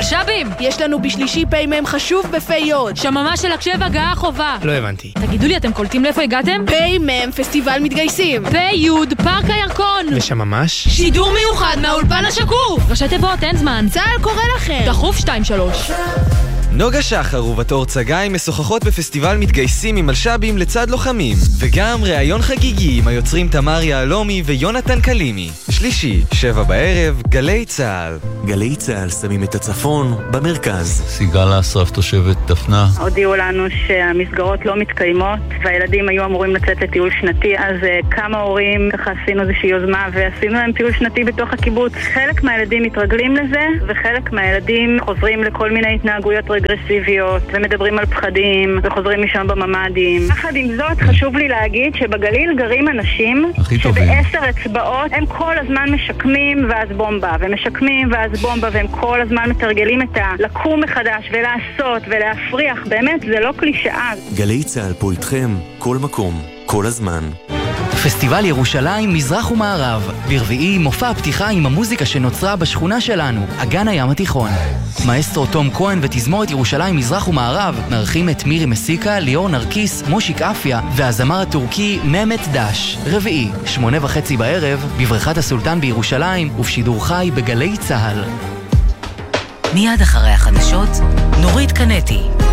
משאבים! יש לנו בשלישי פ"מ חשוב בפ"יות. שממה של הקשב הגעה חובה. לא הבנתי. תגידו לי, אתם קולטים לאיפה הגעתם? פ"מ פסטיבל מתגייסים. פ"י פארק הירקון. ושממש? שידור מיוחד מהאולפן השקוף. ראשי תיבות, אין זמן. צהל קורא לכם. דחוף 2-3. נוגה שחר ובתור צגאי משוחחות בפסטיבל מתגייסים עם מלשבים לצד לוחמים, וגם ראיון חגיגי עם היוצרים תמר יעלומי ויונתן קלימי. שלישי, 7 בערב, גלי צהל. גלי צהל שמים את הצפון במרכז. סיגל אסרף תושבת דפנה. הודיעו לנו שהמסגרות לא מתקיימות והילדים היו אמורים לצאת לטיול שנתי, אז כמה הורים ככה עשינו איזושהי יוזמה ועשינו להם טיול שנתי בתוך הקיבוץ. חלק מהילדים מתרגלים לזה וחלק מהילדים חוזרים לכל מיני התנהגויות רגרסיביות ומדברים על פחדים וחוזרים משם בממדים. יחד עם זאת חשוב לי להגיד שבגליל גרים אנשים שב10 אצבעות הם כל הזמן משקמים ואז בומבה ומשקמים ואז בומבה, והם כל הזמן מתרגלים את לקום מחדש ולעשות ולהפריח. באמת זה לא קלישאה. גלי צהל פה איתכם כל מקום, כל הזמן. פסטיבל ירושלים מזרח ומערב. ברביעי מופע הפתיחה עם המוזיקה שנוצרה בשכונה שלנו, אגן הים התיכון. מאסטרו תום כהן ותזמורת ירושלים מזרח ומערב מארחים את מירי מסיקה, ליאור נרקיס, מושיק אפיה והזמר הטורקי ממת דש. רביעי, 8:30 בערב, בבריכת הסולטן בירושלים ובשידור חי בגלי צהל. מיד אחרי החדשות, נורית קנטי.